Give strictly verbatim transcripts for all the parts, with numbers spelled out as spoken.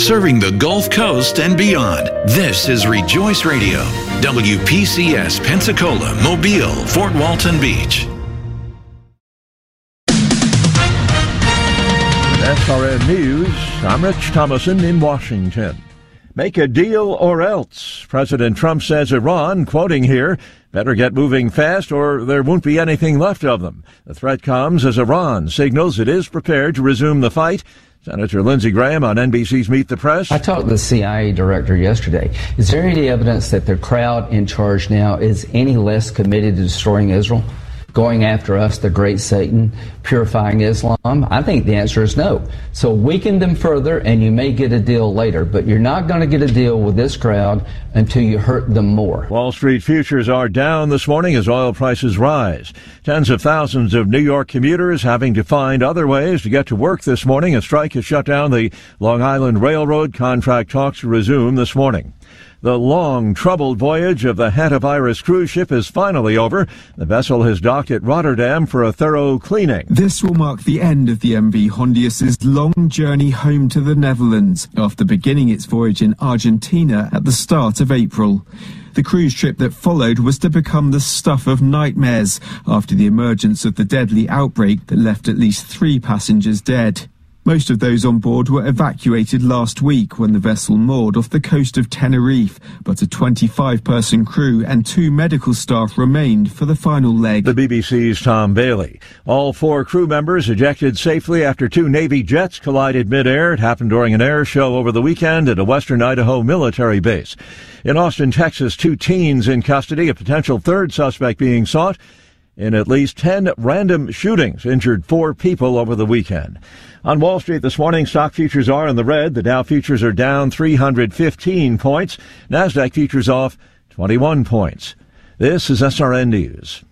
serving the Gulf Coast and beyond. This is Rejoice Radio, W P C S Pensacola, Mobile, Fort Walton Beach. With S R N News, I'm Rich Thomason in Washington. Make a deal or else. President Trump says Iran, quoting here, better get moving fast or there won't be anything left of them. The threat comes as Iran signals it is prepared to resume the fight. Senator Lindsey Graham on N B C's Meet the Press. I talked to the C I A director yesterday. Is there any evidence that the crowd in charge now is any less committed to destroying Israel, going after us, the great Satan, purifying Islam? I think the answer is no. So weaken them further and you may get a deal later, but you're not going to get a deal with this crowd until you hurt them more. Wall Street futures are down this morning as oil prices rise. Tens of thousands of New York commuters having to find other ways to get to work this morning. A strike has shut down the Long Island Railroad. Contract talks resume this morning. The long, troubled voyage of the Hantavirus cruise ship is finally over. The vessel has docked at Rotterdam for a thorough cleaning. This will mark the end of the M V Hondius's long journey home to the Netherlands after beginning its voyage in Argentina at the start of April. The cruise trip that followed was to become the stuff of nightmares after the emergence of the deadly outbreak that left at least three passengers dead. Most of those on board were evacuated last week when the vessel moored off the coast of Tenerife, but a twenty-five person crew and two medical staff remained for the final leg. The B B C's Tom Bailey. All four crew members ejected safely after two Navy jets collided midair. It happened during an air show over the weekend at a western Idaho military base. In Austin, Texas, two teens in custody, a potential third suspect being sought. In at least ten random shootings injured four people over the weekend. On Wall Street this morning, stock futures are in the red. The Dow futures are down three hundred fifteen points. NASDAQ futures off twenty-one points. This is S R N News.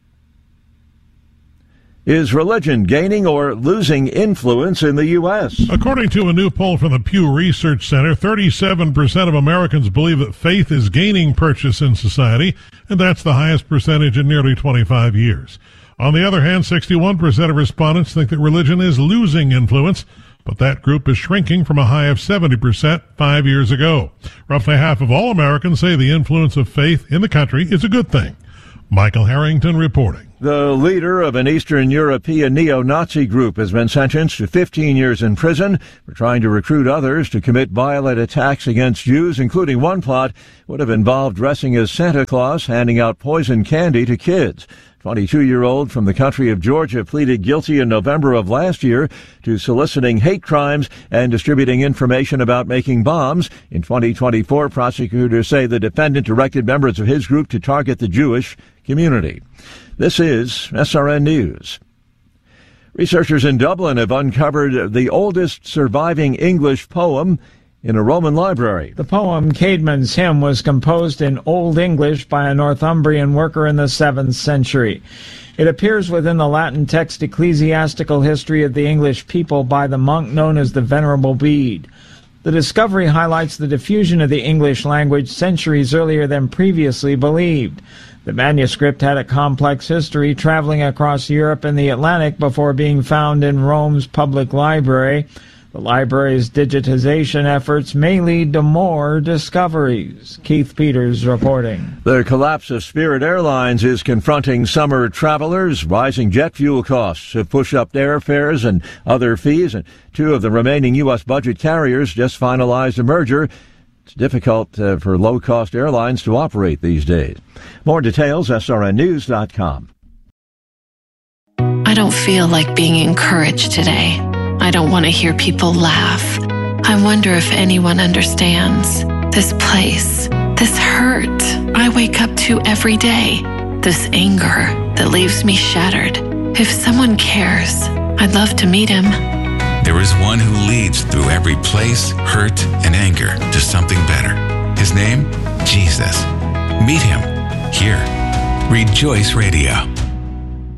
Is religion gaining or losing influence in the U S? According to a new poll from the Pew Research Center, thirty-seven percent of Americans believe that faith is gaining purchase in society, and that's the highest percentage in nearly twenty-five years. On the other hand, sixty-one percent of respondents think that religion is losing influence, but that group is shrinking from a high of seventy percent five years ago. Roughly half of all Americans say the influence of faith in the country is a good thing. Michael Harrington reporting. The leader of an Eastern European neo-Nazi group has been sentenced to fifteen years in prison for trying to recruit others to commit violent attacks against Jews, including one plot would have involved dressing as Santa Claus, handing out poison candy to kids. twenty-two-year-old from the country of Georgia pleaded guilty in November of last year to soliciting hate crimes and distributing information about making bombs. In twenty twenty-four, prosecutors say the defendant directed members of his group to target the Jewish community. This is S R N News. Researchers in Dublin have uncovered the oldest surviving English poem in a Roman library. The poem Caedmon's Hymn was composed in Old English by a Northumbrian worker in the seventh century. It appears within the Latin text Ecclesiastical History of the English People by the monk known as the Venerable Bede. The discovery highlights the diffusion of the English language centuries earlier than previously believed. The manuscript had a complex history, traveling across Europe and the Atlantic before being found in Rome's public library. The library's digitization efforts may lead to more discoveries. Keith Peters reporting. The collapse of Spirit Airlines is confronting summer travelers. Rising jet fuel costs have pushed up airfares and other fees, and two of the remaining U S budget carriers just finalized a merger. It's difficult uh, for low-cost airlines to operate these days. More details, S R N news dot com. I don't feel like being encouraged today. I don't want to hear people laugh. I wonder if anyone understands this place, this hurt I wake up to every day, this anger that leaves me shattered. If someone cares, I'd love to meet him. There is one who leads through every place, hurt, and anger to something better. His name? Jesus. Meet him here. Rejoice Radio.